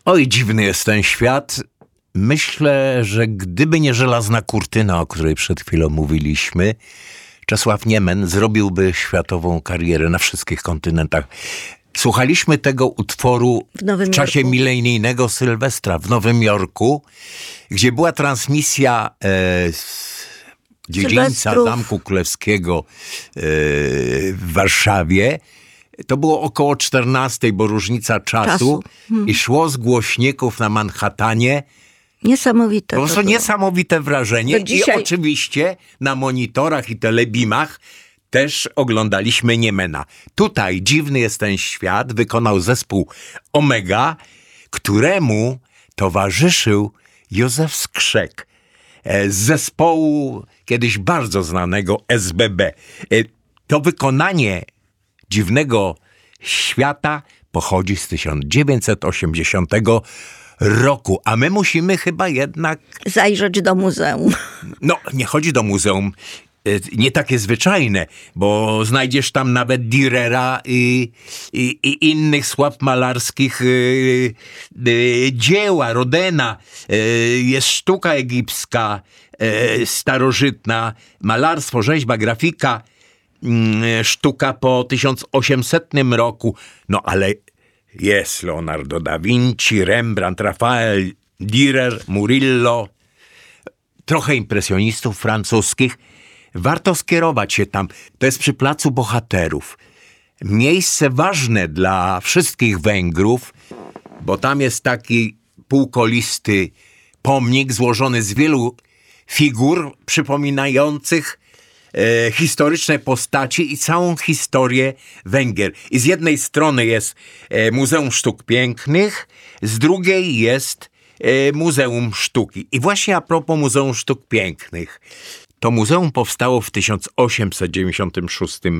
Oj, dziwny jest ten świat. Myślę, że gdyby nie żelazna kurtyna, o której przed chwilą mówiliśmy, Czesław Niemen zrobiłby światową karierę na wszystkich kontynentach. Słuchaliśmy tego utworu w czasie milenijnego Sylwestra w Nowym Jorku, gdzie była transmisja dziedzińca Zamku Królewskiego w Warszawie. To było około 14, bo różnica czasu. I szło z głośników na Manhattanie. Niesamowite. Po prostu niesamowite wrażenie. Dzisiaj... I oczywiście na monitorach i telebimach też oglądaliśmy Niemena. Tutaj Dziwny jest ten świat wykonał zespół Omega, któremu towarzyszył Józef Skrzek z zespołu kiedyś bardzo znanego SBB. To wykonanie Dziwnego świata pochodzi z 1980 roku, a my musimy chyba jednak... zajrzeć do muzeum. No, nie chodzi do muzeum. Nie takie zwyczajne, bo znajdziesz tam nawet Dürera i innych sław malarskich dzieła, Rodena. Jest sztuka egipska, starożytna, malarstwo, rzeźba, grafika, sztuka po 1800 roku. No ale jest Leonardo da Vinci, Rembrandt, Raphael, Dürer, Murillo, trochę impresjonistów francuskich. Warto skierować się tam. To jest przy Placu Bohaterów. Miejsce ważne dla wszystkich Węgrów, bo tam jest taki półkolisty pomnik złożony z wielu figur przypominających historyczne postaci i całą historię Węgier. I z jednej strony jest Muzeum Sztuk Pięknych, z drugiej jest Muzeum Sztuki. I właśnie a propos Muzeum Sztuk Pięknych, to muzeum powstało w 1896